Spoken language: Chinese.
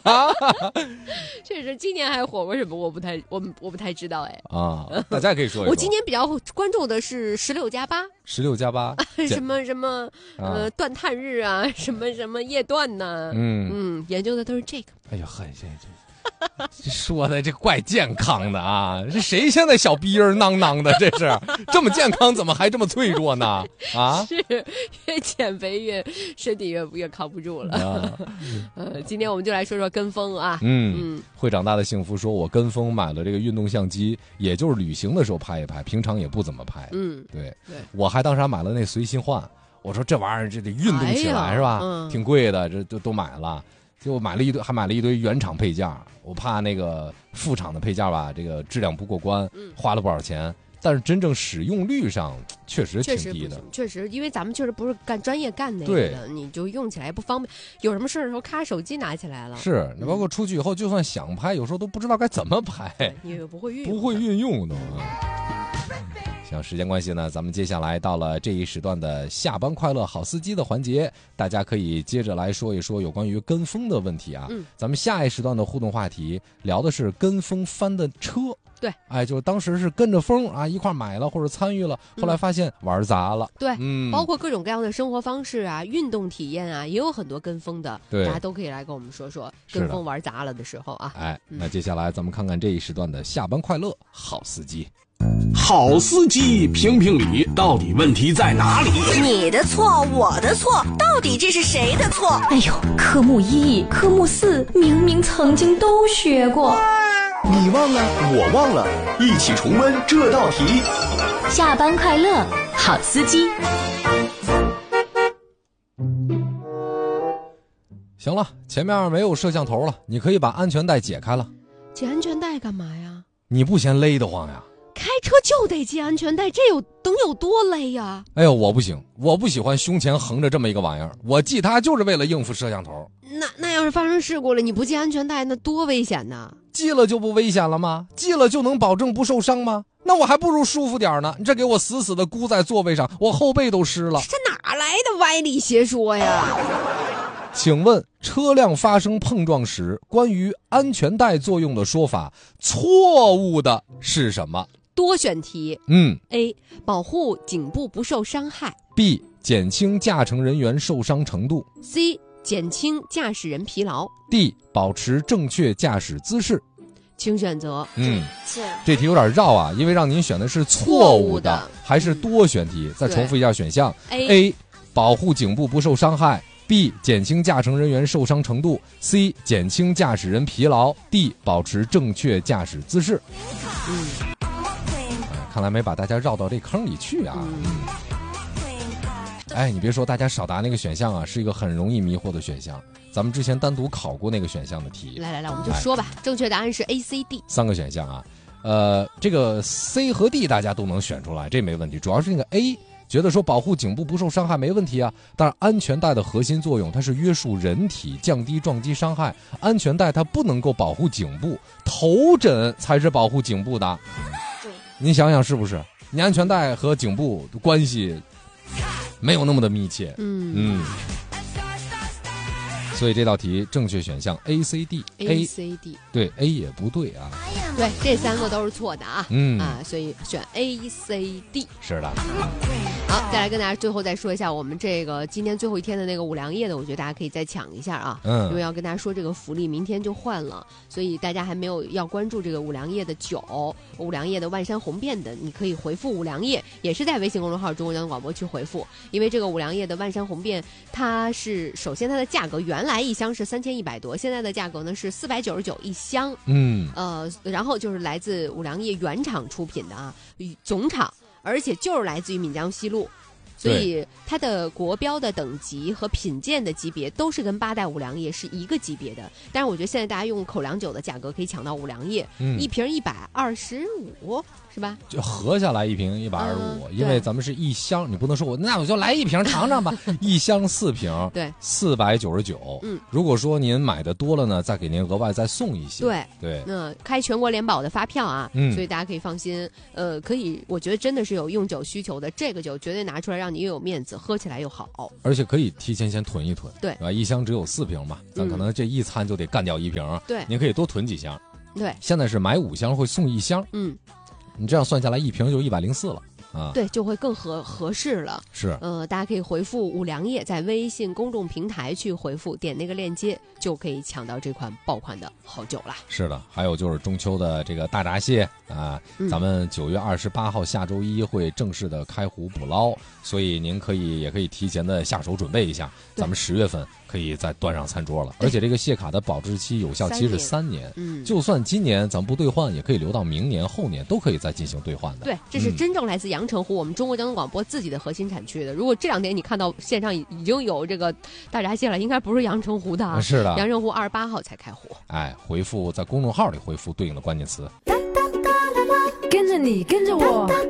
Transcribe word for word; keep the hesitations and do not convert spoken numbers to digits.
确实，今年还火过什么？我不太，我我不太知道哎。 啊，大家可以说一说。 我今年比较关注的是十六加八， 十六加八， 什么什么呃断碳日啊，什么什么夜断呐，嗯嗯，研究的都是这个。 哎呀，很这这。这说的这怪健康的啊！这谁现在小逼儿囔囔的？这是这么健康，怎么还这么脆弱呢？啊， 是越减肥越身体越越靠不住了。啊、呃，今天我们就来说说跟风啊。 嗯嗯，会长大的幸福说，我跟风买了这个运动相机，也就是旅行的时候拍一拍，平常也不怎么拍。嗯，对，对我还当时还买了那随心换，我说这玩意儿这得运动起来、哎、是吧？嗯、挺贵的，这都都买了。结果买了一堆，还买了一堆原厂配件，我怕那个副厂的配件吧，这个质量不过关，花了不少钱。但是真正使用率上确实挺低的， 确实，因为咱们确实不是干专业干那个的，你就用起来不方便。有什么事的时候，咔手机拿起来了。 是，那包括出去以后，就算想拍，有时候都不知道该怎么拍， 因为不会运， 不会运用的。行，时间关系呢，咱们接下来到了这一时段的下班快乐好司机的环节，大家可以接着来说一说有关于跟风的问题啊。嗯，咱们下一时段的互动话题聊的是跟风翻的车。 对， 哎，就当时是跟着风啊，一块买了或者参与了，后来发现玩砸了。 对，嗯，包括各种各样的生活方式啊、运动体验啊，也有很多跟风的， 对， 大家都可以来跟我们说说跟风玩砸了的时候啊。 哎，那接下来咱们看看这一时段的下班快乐好司机。 好司机评评理，到底问题在哪里？ 你的错，我的错，到底这是谁的错？ 哎呦，科目一、科目四明明曾经都学过。 你忘了，我忘了，一起重温这道题。 下班快乐，好司机。 行了，前面没有摄像头了，你可以把安全带解开了。 解安全带干嘛呀？ 你不嫌勒得慌呀？ 开车就得系安全带，这有能有多勒呀？ 哎呦，我不行，我不喜欢胸前横着这么一个玩意儿，我系它就是为了应付摄像头。 那那要是发生事故了，你不系安全带，那多危险呐！ 系了就不危险了吗？系了就能保证不受伤吗？那我还不如舒服点呢。你这给我死死的箍在座位上，我后背都湿了。 这哪来的歪理邪说呀？ 请问车辆发生碰撞时，关于安全带作用的说法，错误的是什么？ 多选题。 嗯 A 保护颈部不受伤害， B 减轻驾乘人员受伤程度， C 减轻驾驶人疲劳， D 保持正确驾驶姿势。 请选择。 嗯，这题有点绕啊，因为让您选的是错误的，还是多选题。再重复一下选项 A, A 保护颈部不受伤害， B 减轻驾乘人员受伤程度， C 减轻驾驶人疲劳， D 保持正确驾驶姿势。嗯，看来没把大家绕到这坑里去啊。嗯，哎，你别说，大家少答那个选项啊，是一个很容易迷惑的选项。咱们之前单独考过那个选项的题。 来来来，我们就说吧，哎、正确答案是 A C D 三个选项啊。呃，这个 C 和 D 大家都能选出来，这没问题。主要是那个 A， 觉得说保护颈部不受伤害没问题啊。但是安全带的核心作用，它是约束人体，降低撞击伤害。安全带它不能够保护颈部，头枕才是保护颈部的。 对， 您想想是不是？你安全带和颈部的关系没有那么的密切。嗯嗯。所以这道题正确选项 A C D A C D 对 A 也不对啊， 对，这三个都是错的啊， 嗯啊，所以选 A C D 是的。 好，再来跟大家最后再说一下我们这个今天最后一天的那个五粮液的，我觉得大家可以再抢一下啊，嗯，因为要跟大家说这个福利明天就换了，所以大家还没有要关注这个五粮液的酒，五粮液的万山红遍的，你可以回复五粮液，也是在微信公众号中国交通广播去回复，因为这个五粮液的万山红遍，它是首先它的价格原来一箱是三千一百多，现在的价格呢是四百九十九一箱， 嗯， 呃，然后就是来自五粮液原厂出品的啊，总厂，而且就是来自于闽江西路。所以它的国标的等级和品鉴的级别都是跟八代五粮液是一个级别的，但是我觉得现在大家用口粮酒的价格可以抢到五粮液，嗯、一瓶一百二十五是吧？ 就合下来一瓶一百二十五，因为咱们是一箱，你不能说我那我就来一瓶尝尝吧，一箱四瓶， 对， 四百九十九。嗯，如果说您买的多了呢，再给您额外再送一些。 对对， 那开全国联保的发票啊，嗯，所以大家可以放心，呃，可以，我觉得真的是有用酒需求的，这个酒绝对拿出来让。 让你又有面子，喝起来又好， 而且可以提前先囤一囤， 对， 啊，一箱只有四瓶嘛，咱可能这一餐就得干掉一瓶， 对， 您可以多囤几箱， 对， 现在是买五箱会送一箱， 嗯， 你这样算下来一瓶就一百零四了。啊， 对，就会更合合适了。 是， 呃，大家可以回复五粮液，在微信公众平台去回复，点那个链接就可以抢到这款爆款的好酒啦。 是的，还有就是中秋的这个大闸蟹啊，嗯、咱们九月二十八号下周一会正式的开湖捕捞，所以您可以也可以提前的下手准备一下，咱们十月份可以再端上餐桌了。而且这个蟹卡的保质期有效期是三年，嗯，就算今年咱们不兑换，也可以留到明年、后年都可以再进行兑换的。 对，这是真正来自阳澄湖、嗯、我们中国交通广播自己的核心产区的。如果这两天你看到线上已经有这个大闸蟹了，应该不是阳澄湖的啊。 是的， 阳澄湖二十八号才开湖。 哎，回复在公众号里回复对应的关键词。 跟着你，跟着我。